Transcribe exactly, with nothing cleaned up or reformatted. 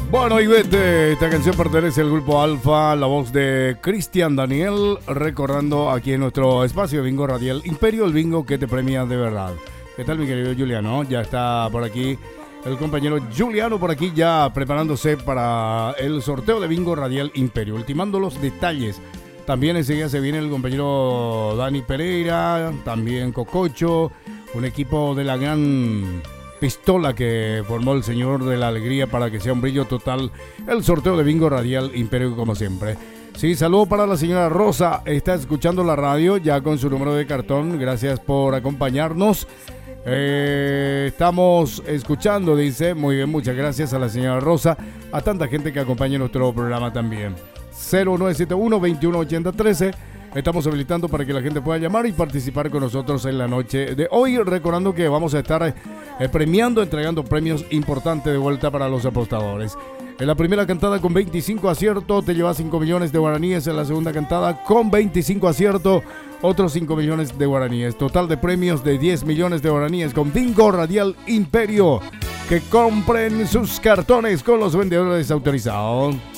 Bueno, y vete, esta canción pertenece al grupo Alfa, la voz de Cristian Daniel, recordando aquí en nuestro espacio de Bingo Radial Imperio, el bingo que te premia de verdad. ¿Qué tal, mi querido Juliano? Ya está por aquí el compañero Juliano, por aquí ya preparándose para el sorteo de Bingo Radial Imperio, ultimando los detalles. También enseguida se viene el compañero Dani Pereira, también Cococho, un equipo de la gran pistola que formó el Señor de la Alegría para que sea un brillo total el sorteo de Bingo Radial Imperio, como siempre. Sí, saludo para la señora Rosa, está escuchando la radio ya con su número de cartón, gracias por acompañarnos. Eh, estamos escuchando, dice, muy bien, muchas gracias a la señora Rosa, a tanta gente que acompaña nuestro programa también. cero nueve siete uno, veintiuno ochenta trece. Estamos habilitando para que la gente pueda llamar y participar con nosotros en la noche de hoy. Recordando que vamos a estar eh, premiando, entregando premios importantes de vuelta para los apostadores. En la primera cantada con veinticinco aciertos te llevas cinco millones de guaraníes. En la segunda cantada con veinticinco aciertos, otros cinco millones de guaraníes. Total de premios de diez millones de guaraníes con Bingo Radial Imperio. Que compren sus cartones con los vendedores autorizados.